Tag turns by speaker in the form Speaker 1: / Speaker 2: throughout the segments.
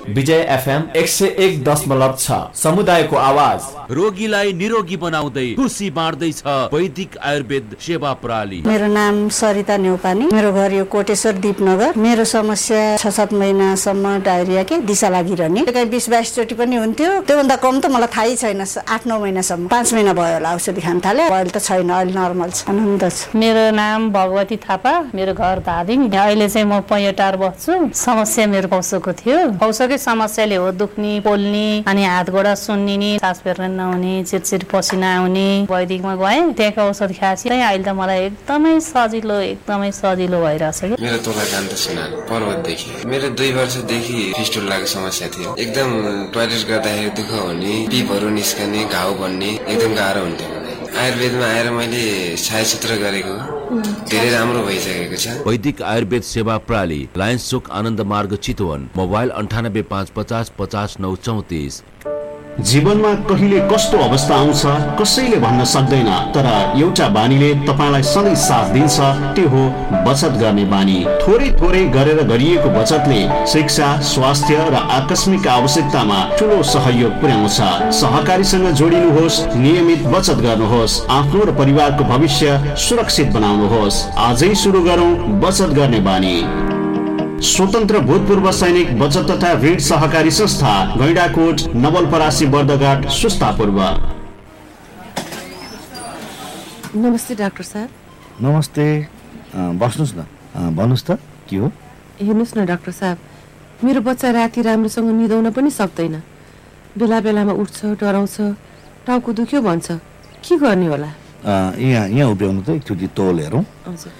Speaker 1: विजय FM 101.6 समुदायको आवाज।
Speaker 2: रोगीलाई निरोगी बनाउँदै खुसी बाँड्दैछ वैदिक आयुर्वेद सेवा प्रणाली।
Speaker 3: मेरो नाम सरिता न्यौपानी, मेरो घर यो कोटेश्वर दीपनगर। मेरो समस्या 6-7 महिनासम्म डायरिया के दिशा लागिरहने, कहीँ 20-22 चोटि पनि हुन्थ्यो। त्योभन्दा कम त मलाई थाहै छैन। 8-9 महिनासम्म, 5 महिना भयो होला औषधि खान थाले। अहिले त छैन, अहिले नर्मल छ, आनन्द छ।
Speaker 4: मेरो नाम भगवती थापा, मेरो घर धादिङ। अहिले चाहिँ म पैटार बस्छु। समस्या मेरो पौसोको थियो। पौसोकै समस्याले हो दुख्ने, पोल्ने, अनि हात गोडा सुन्निने, सास फेर्न नहुने, चिरचिर पसिना आउने। वैदिकमा गएँ, त्यहाँको औषध खाएपछि अहिले त मलाई एकदमै सजिलो भइरहेछ।
Speaker 5: मेरो तोला कान्त सुनार पर्वतदेखि। मेरो 2 वर्षदेखि फिस्टुलाको समस्या थियो। एकदम टोयलेट गर्दाखेरि दुःख हुने, पिपहरू निस्कने, घाउ बन्ने, एकदम गाह्रो हुन्थ्यो। आयुर्वेदमा आएर मैले छायाचित्र गरेको धेरै राम्रो भइसकेको छ।
Speaker 2: वैदिक आयुर्वेद सेवा प्रणाली, लायन्स चोक, आनन्द मार्ग, चितवन। मोबाइल 985550 50 934।
Speaker 6: जीवनमा कहिले कस्तो अवस्था आउँछ कसैले भन्न सक्दैन, तर एउटा बानीले तपाईलाई सधैँ साथ दिन्छ, त्यो हो बचत गर्ने बानी। थोरै गरेर गरिएको बचतले शिक्षा, स्वास्थ्य र आकस्मिक आवश्यकतामा ठुलो सहयोग पुर्याउँछ। सहकारीसँग जोडिनुहोस्, नियमित बचत गर्नुहोस्, आफ्नो र परिवारको भविष्य सुरक्षित बनाउनुहोस्। आजै सुरु गरौँ बचत गर्ने बानी। स्वतन्त्र भूतपूर्व सैनिक बचत तथा ऋण सहकारी संस्था, गैंडाकोट, नवलपरासी, बर्दघाट, सुस्तापूर्व।
Speaker 7: नमस्ते डाक्टर साहब।
Speaker 8: नमस्ते, बस्नुहोस् न। भन्नुहोस् त के हो?
Speaker 7: हेर्नुहोस् न डाक्टर साहब, मेरो बच्चा राति राम्रोसँग निदाउन पनि सक्दैन। बेला बेलामा उठ्छ, डराउँछ, टाउको दुख्यो भन्छ। के गर्ने होला?
Speaker 8: यहाँ उभ्याउनु त एकचोटि तौल हेरौँ।
Speaker 7: हजुर।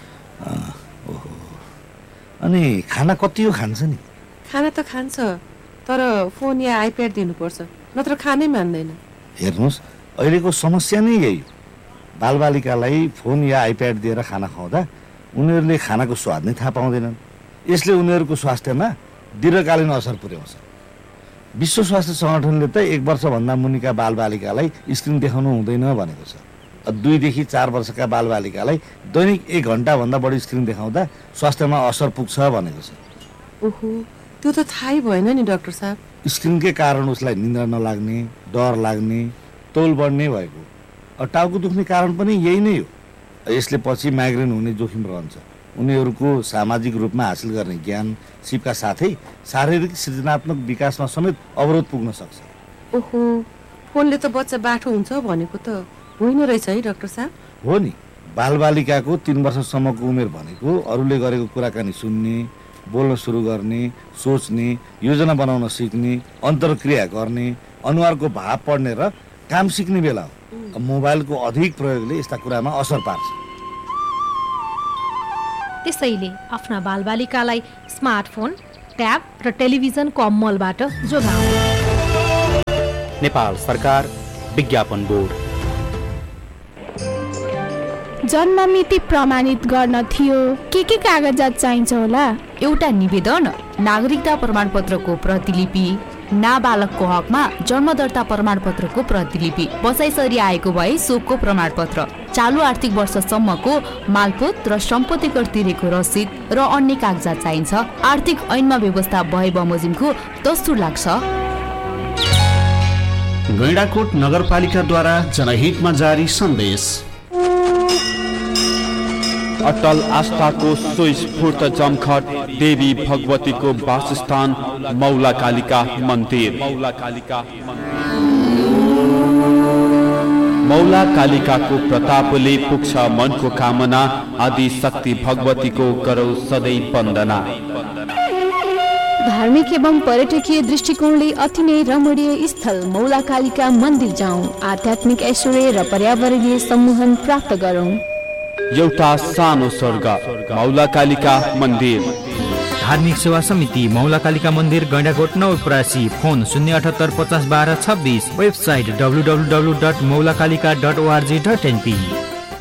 Speaker 8: अनि खाना कति हो खान्छ नि?
Speaker 7: खाना त खान्छ, तर फोन या आइप्याड दिनुपर्छ, नत्र खानै मान्दैन।
Speaker 8: हेर्नुहोस्, अहिलेको समस्या नै यही हो। बालबालिकालाई फोन या आइप्याड दिएर खाना खुवाउँदा उनीहरूले खानाको स्वाद नै थाहा पाउँदैनन्। यसले उनीहरूको स्वास्थ्यमा दीर्घकालीन असर पुर्याउँछ। विश्व स्वास्थ्य सङ्गठनले त 1 वर्षभन्दा मुनिका बालबालिकालाई स्क्रिन देखाउनु हुँदैन भनेको छ। 2 देखि 4 वर्षका बालबालिकालाई दैनिक 1 घण्टाभन्दा बढी स्क्रिन देखाउँदा स्वास्थ्यमा असर पुग्छ भनेको छ।
Speaker 7: ओहो, त्यो त थाहै भएन नि डाक्टर साहब।
Speaker 8: स्क्रिनकै कारण उसलाई निद्रा नलाग्ने, डर लाग्ने, तौल बढ्ने भएको। टाउको दुख्ने कारण पनि यही नै हो। यसले पछि माइग्रेन हुने जोखिम रहन्छ। उनीहरूको सामाजिक रूपमा हासिल गर्ने ज्ञान, सिपका साथै शारीरिक सृजनात्मक विकासमा समेत अवरोध पुग्न सक्छ।
Speaker 7: ओहो, फोनले त बच्चा बाठो हुन्छ भनेको त होइन रहेछ है डाक्टर साहब?
Speaker 8: हो नि, बालबालिकाको 3 वर्षसम्मको उमेर भनेको अरूले गरेको कुराकानी सुन्ने, बोल्न सुरु गर्ने, सोच्ने, योजना बनाउन सिक्ने, अन्तर्क्रिया गर्ने, अनुहारको भाव पढ्ने र काम सिक्ने बेला हो। मोबाइलको अधिक प्रयोगले यस्ता कुरामा असर पार्छ।
Speaker 9: त्यसैले आफ्ना बालबालिकालाई स्मार्टफोन, ट्याब र टेलिभिजनको अमलबाट जोगाउँ।
Speaker 10: नेपाल सरकार विज्ञापन बोर्ड।
Speaker 11: जन्म मिति प्रमाणित गर्न थियो के कागजात चाहिन्छ होला?
Speaker 12: एउटा निवेदन, नागरिकता प्रमाणपत्रको प्रतिलिपि, नाबालकको हकमा जन्म दर्ता प्रमाणपत्रको प्रतिलिपि, बसाइसरी आएको भए शोकको प्रमाणपत्र, चालु आर्थिक वर्षसम्मको मालपोत र सम्पत्ति कर तिरेको रसिद र अन्य कागजात चाहिन्छ। आर्थिक ऐनमा व्यवस्था भए बमोजिमको दस्तुर लाग्छ।
Speaker 6: गैंडाकोट नगरपालिकाद्वारा जनहितमा जारी सन्देश।
Speaker 13: अटल आस्थाको सुस्फूर्त जमघट देवी भगवतीको वासस्थान मौला कालिका मन्दिर। मौला कालिकाको प्रतापले पुग्छ मनको कामना, आदि शक्ति भगवतीको गरौ सधैँ वन्दना।
Speaker 11: धार्मिक एवं पर्यटकीय दृष्टिकोणले अति नै रमणीय स्थल मौला कालिका मन्दिर जाउँ, आध्यात्मिक ऐश्वर्य र पर्यावरणीय सम्मोहन प्राप्त गरौँ।
Speaker 13: एउटा सानो स्वर्ग मौला कालिका मन्दिर।
Speaker 10: धार्मिक सेवा समिति मौला कालिका मन्दिर, Gaindakot, Nawalparasi. Phone 078 50 12 26। Website www.maulakalika.org.np।